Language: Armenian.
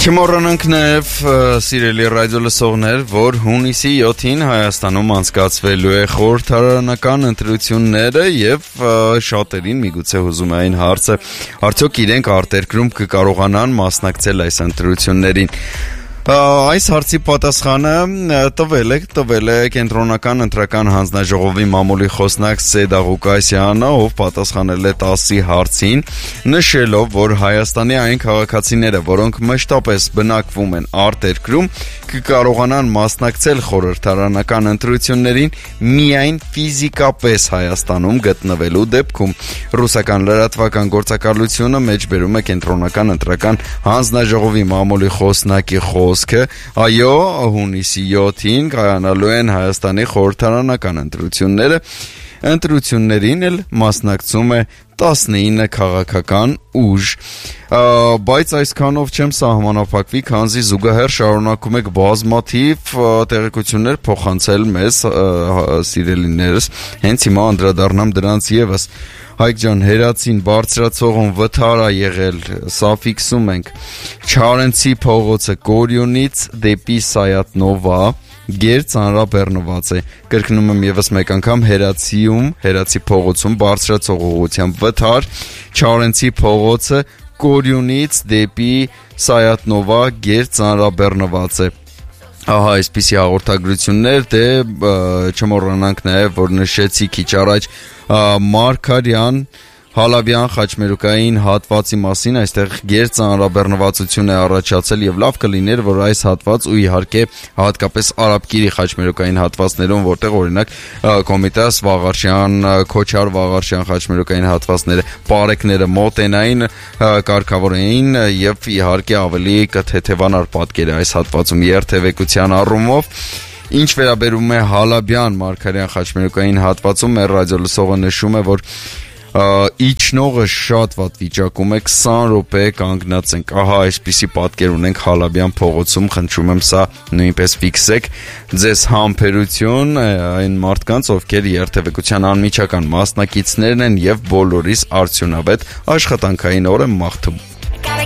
Չմոռանանք նաև սիրելի ռադիո լսողներ, որ հունիսի 7-ին Հայաստանում անցկացվելու է խորհրդարանական ընտրությունները եւ շատերին միգուցե հուզում է այն հարցը, արդյոք իրենք արտերկրում կկարողանան մասնակցել այս ընտրություններին։ Այս հարցի պատասխանը տվել է կենտրոնական ընտրական հանձնաժողովի մամուլի խոսնակ Սեյեդ Աղուկասյանը, ով պատասխանել է 10 հարցին, նշելով, որ Հայաստանի այն քաղաքացիները, որոնք մշտապես բնակվում են արտերկրում, կկարողանան մասնակցել խորհրդարանական ընտրություններին միայն ֆիզիկապես Հայաստանում գտնվելու դեպքում։ Ռուսական լրատվական գործակալությունը մեջբերում է կենտրոնական ընտրական հանձնաժողովի մամուլի խոսնակի խոսքը, այո, հունիսի 7-ին կայանալու են Հայաստանի խորհրդարանական ընտրությունները, ընտրություններին էլ մասնակցում է 19 քաղաքական ուժ, բայց այսքանով չեմ սահմանափակվի, քանզի զուգահեռ շարունակում եք բազմաթիվ տեղեկություններ փոխանցել մեզ, սիրելիներս, հենց հիմա անդրադառնամ դրանց եւս։ Հայկ ջան, հերացին բարձրացողում վթար է եղել, սա ֆիքսում ենք։ Չարենցի փողոցը Կորյունից դեպի Սայաթնովա գերծանրաբեռնված է։ Կրկնում եմ եւս մեկ անգամ, Հերացի փողոցում բարձրացող ուղղությամբ վթար, Չարենցի փողոցը Կորյունից դեպի Սայաթնովա գերծանրաբեռնված է։ Ահա այսպիսի հաղորդագրություններ, չմոռանանք նաև, որ նշեցի քիչ առաջ Մարգարյան Հալավյան խաչմերուկային հատվածի մասին, այստեղ գերծանրաբեռնվածություն է առաջացել եւ լավ կլիներ, որ այս հատված ու իհարկե հատկապես Արաբկիրի խաչմերուկային հատվածներում, որտեղ օրինակ Կոմիտաս Վաղարշյան, Քոչար Վաղարշյան խաչմերուկային հատվածները, Պարեկները մոտենային կարգավորային եւ իհարկե ավելի կթեթևանար պատկերը այս հատվածում երթևեկության առումով։ Ինչ վերաբերում է Հալաբյան Մարգարյան խաչմերուկային հատվածում, մեր ռադիոլսողը նշում է, որ իջնողը շատ վատ վիճակում է, 20 րոպե կանգնած ենք, ահա այսպիսի պատկեր ունենք Հալաբյան փողոցում, խնդրում եմ սա նույնպես ֆիքսեք, ձեզ համբերություն այն մարդկանց, ովքեր երթևեկության անմիջական մասնակիցներն են եւ բոլորիս արդյունավետ աշխատանքային օր եմ մաղթում։